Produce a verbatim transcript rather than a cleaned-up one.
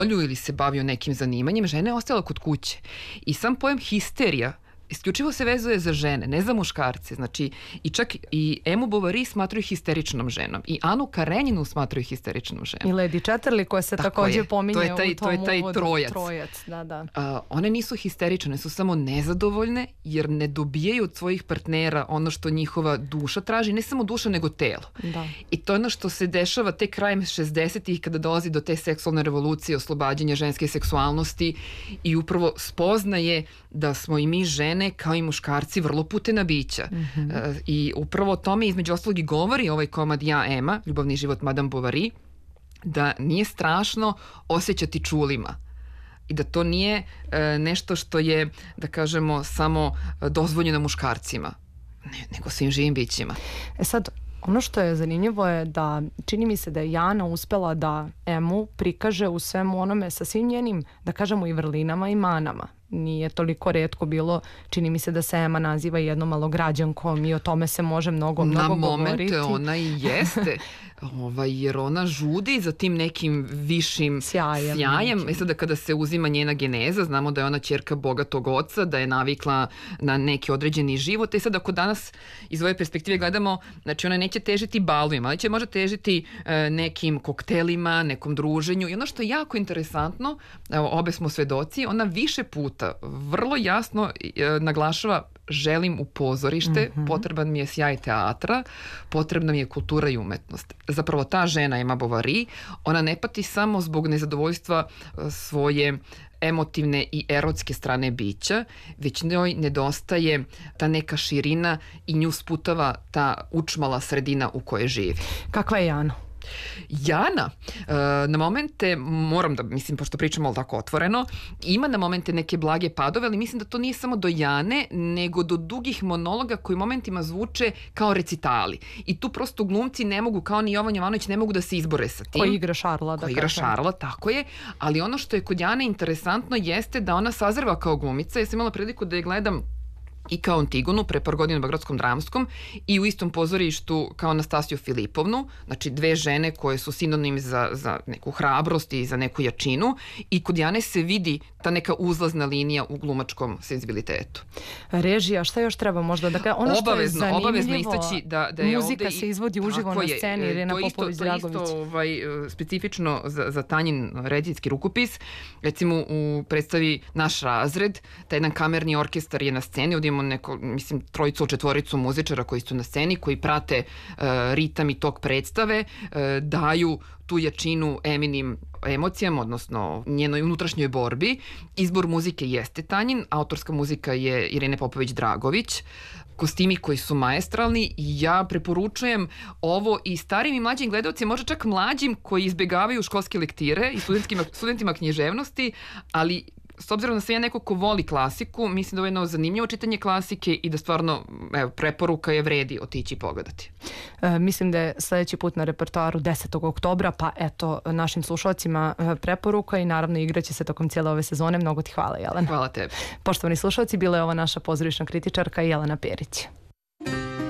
ili se bavio nekim zanimanjem, žena je ostala kod kuće. I sam pojem histerija isključivo se vezuje za žene, ne za muškarce. Znači, i čak i Emu Bovary smatraju histeričnom ženom. I Anu Karenjinu smatraju histeričnom ženom. I Lady Chatterley koja se Tako takođe je. pominje To je taj- u tom to je taj uvodu. trojac. Trojac, da, da. A, one nisu histerične, su samo nezadovoljne jer ne dobijaju od svojih partnera ono što njihova duša traži, ne samo duša nego telo. Da. I to je ono što se dešava tek krajem šezdesetih kada dolazi do te seksualne revolucije, oslobađanja ženske seksualnosti i upravo spoznaje da smo i mi žene kao i muškarci vrlo putena bića. Mhm. E, I upravo o tome između ostalog i govori ovaj komad Ja, Ema, ljubavni život Madame Bovary, da nije strašno osjećati čulima i da to nije e, nešto što je, da kažemo, samo e, dozvoljeno muškarcima, ne, nego svim živim bićima. E sad, ono što je zanimljivo je da čini mi se da je Jana uspela da Emu prikaže u svemu onome sa svim njenim, da kažemo, i vrlinama i manama. Nije toliko retko bilo, čini mi se da se Ema naziva jednom malograđankom i o tome se može mnogo, mnogo Na govoriti. momente ona i jeste, ovaj, jer ona žudi za tim nekim višim Sjajem sjajem. nekim. E sada kada se uzima njena geneza, znamo da je ona ćerka bogatog oca, da je navikla na neki određeni život. E sad ako danas iz ove perspektive gledamo, znači ona neće težiti balovima, ali će možda težiti e, nekim koktelima, nekom druženju. I ono što je jako interesantno, evo, obe smo svedoci, ona više puta vrlo jasno e, naglašava: želim u pozorište, Mhm. potreban mi je sjaj teatra, potrebna mi je kultura i umetnost. Zapravo ta žena Ema Bovary, ona ne pati samo zbog nezadovoljstva e, svoje emotivne i erotske strane bića, već njoj nedostaje ta neka širina i nju sputava ta učmala sredina u kojoj živi. Kakva je Jana? Jana, e, na momente, moram da, mislim, pošto pričamo tako otvoreno, ima na momente neke blage padove, ali mislim da to nije samo do Jane, nego do dugih monologa koji momentima zvuče kao recitali. I tu prosto glumci ne mogu, kao ni Jovan Jovanović, ne mogu da se izbore sa tim. Koji igra Šarla, da Koji igra kažem. Šarla, tako je. Ali ono što je kod Jane interesantno jeste da ona sazreva kao glumica. Ja sam imala priliku da je gledam i kao Antigonu pre par godina u Beogradskom dramskom i u istom pozorištu kao Anastasiju Filipovnu, znači dve žene koje su sinonim za, za neku hrabrost i za neku jačinu, i kod Jane se vidi ta neka uzlazna linija u glumačkom senzibilitetu. Režija, šta još treba možda da kažem? Ono što je Obavezno, zanimljivo, obavezno istaći da, da je muzika ovde i- se izvodi uživo tako na je, sceni, e, Irena to isto- Popović-Dragović. To je isto ovaj, e, specifično za, za Tanjin rediteljski rukopis. Recimo u predstavi Naš razred, taj jedan kamerni orkestar je na sceni, ovdje imamo neko, mislim, trojicu, četvoricu muzičara koji su na sceni, koji prate e, ritam i tok predstave, e, daju tu jačinu Eminim emocijama, odnosno njenoj unutrašnjoj borbi. Izbor muzike jeste Tanjin, autorska muzika je Irene Popović-Dragović, kostimi koji su maestralni, i ja preporučujem ovo i starim i mlađim gledalcima, možda čak mlađim koji izbegavaju školske lektire i studentima, studentima književnosti, ali s obzirom da sam ja neko ko voli klasiku, mislim da ovo je jedno zanimljivo čitanje klasike i da stvarno, evo, preporuka je vredi otići i pogledati. E, mislim da je sledeći put na repertoaru desetog oktobra, pa eto, našim slušalcima e, preporuka i naravno igraće se tokom cijele ove sezone. Mnogo ti hvala, Jelena. Hvala tebi. Poštovani slušalci, bila je ova naša pozorišna kritičarka Jelena Perić.